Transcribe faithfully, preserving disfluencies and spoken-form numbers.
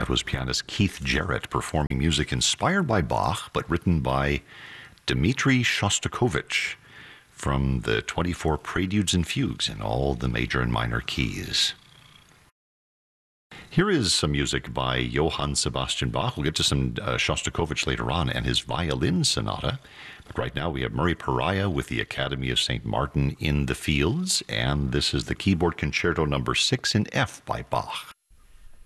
That was pianist Keith Jarrett performing music inspired by Bach, but written by Dmitri Shostakovich from the twenty-four Preludes and Fugues in all the major and minor keys. Here is some music by Johann Sebastian Bach. We'll get to some uh, Shostakovich later on and his violin sonata. But right now we have Murray Pariah with the Academy of Saint Martin in the Fields, and this is the keyboard concerto number six in F by Bach.